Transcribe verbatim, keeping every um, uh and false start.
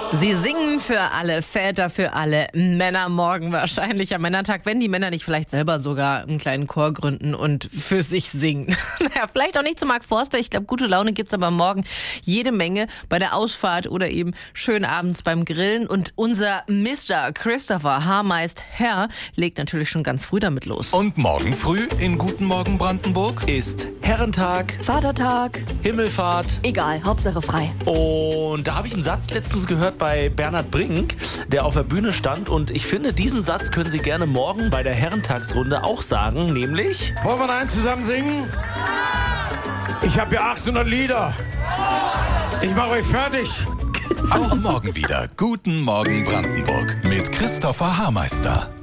Sie singen für alle Väter, für alle Männer morgen wahrscheinlich am Männertag, wenn die Männer nicht vielleicht selber sogar einen kleinen Chor gründen und für sich singen. Naja, vielleicht auch nicht zu Mark Forster. Ich glaube, gute Laune gibt's aber morgen jede Menge bei der Ausfahrt oder eben schön abends beim Grillen. Und unser Mister Christopher Harmeist Herr legt natürlich schon ganz früh damit los. Und morgen früh in Guten Morgen Brandenburg ist Herrentag, Vatertag, Himmelfahrt. egal, Hauptsache frei. Und da habe ich einen Satz letztens gehört bei Bernhard Brink, der auf der Bühne stand. Und ich finde, diesen Satz können Sie gerne morgen bei der Herrentagsrunde auch sagen, nämlich... Wollen wir eins zusammen singen? Ich habe ja achthundert Lieder. Ich mache euch fertig. Auch morgen wieder Guten Morgen Brandenburg mit Christopher Harmeister.